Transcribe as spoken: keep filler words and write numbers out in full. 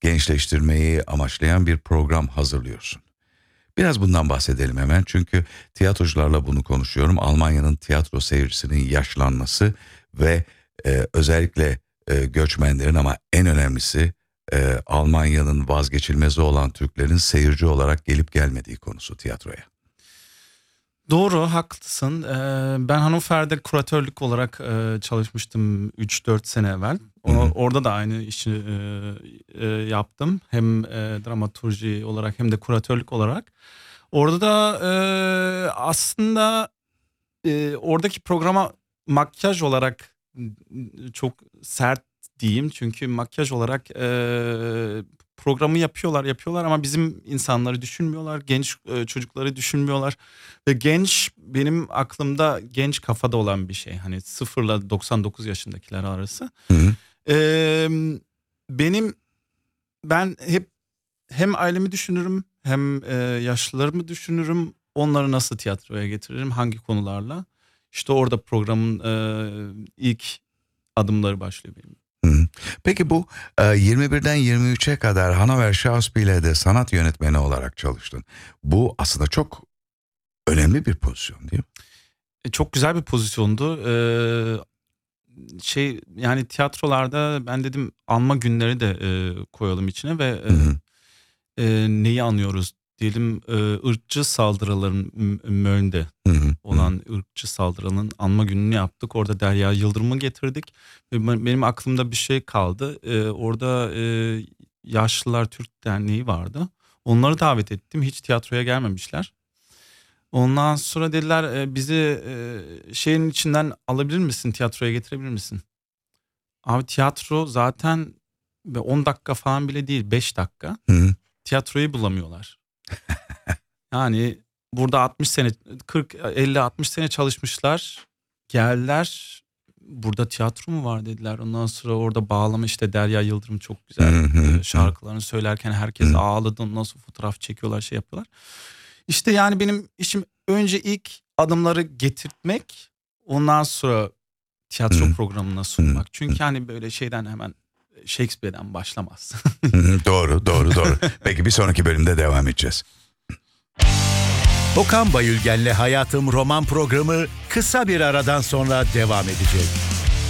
gençleştirmeyi amaçlayan bir program hazırlıyorsun. Biraz bundan bahsedelim hemen, çünkü tiyatrocularla bunu konuşuyorum. Almanya'nın tiyatro seyircisinin yaşlanması ve e, özellikle e, göçmenlerin, ama en önemlisi e, Almanya'nın vazgeçilmezi olan Türklerin seyirci olarak gelip gelmediği konusu tiyatroya. Doğru, haklısın. Ee, ben Hannover'de kuratörlük olarak e, çalışmıştım üç dört sene evvel. O, orada da aynı işi e, e, yaptım. Hem e, dramaturji olarak hem de kuratörlük olarak. Orada da e, aslında e, oradaki programa makyaj olarak çok sert diyeyim. Çünkü makyaj olarak e, programı yapıyorlar yapıyorlar ama bizim insanları düşünmüyorlar. Genç e, çocukları düşünmüyorlar. Ve genç, benim aklımda genç kafada olan bir şey. Hani sıfırla doksan dokuz yaşındakiler arası. Hı hı. Ee, benim ben hep hem ailemi düşünürüm hem e, yaşlılarımı düşünürüm. Onları nasıl tiyatroya getiririm, hangi konularla. İşte orada programın e, ilk adımları başlıyor benim. Hı. Peki bu e, yirmi birden yirmi üçe kadar Hannover Schauspiel'de sanat yönetmeni olarak çalıştın. Bu aslında çok önemli bir pozisyon, değil mi? E, çok güzel bir pozisyondu. Ee, şey yani tiyatrolarda ben dedim anma günleri de e, koyalım içine ve e, Hı hı. e, neyi anıyoruz diyelim, e, ırkçı saldırıların M- Möln'de Hı hı. olan ırkçı saldırının anma gününü yaptık. Orada Derya Yıldırım'ı getirdik. Ve ben- benim aklımda bir şey kaldı. E, orada e, Yaşlılar Türk Derneği vardı. Onları davet ettim. Hiç tiyatroya gelmemişler. Ondan sonra dediler e, bizi e, şeyin içinden alabilir misin, tiyatroya getirebilir misin? Abi tiyatro zaten on dakika falan bile değil, beş dakika. Hı hı. Tiyatroyu bulamıyorlar. Yani burada altmış sene, kırk elli altmış sene çalışmışlar. Geldiler, burada tiyatro mu var dediler. Ondan sonra orada bağlama, işte Derya Yıldırım çok güzel Hı hı. e, şarkılarını söylerken herkes Hı. ağladı. Ondan sonra fotoğraf çekiyorlar, şey yapıyorlar. İşte yani benim işim önce ilk adımları getirtmek, ondan sonra tiyatro Hı. programına sunmak. Çünkü hani böyle şeyden, hemen Shakespeare'den başlamaz. Hı hı. Doğru, doğru, doğru. Peki bir sonraki bölümde devam edeceğiz. Okan Bayülgen'le Hayatım roman programı kısa bir aradan sonra devam edecek.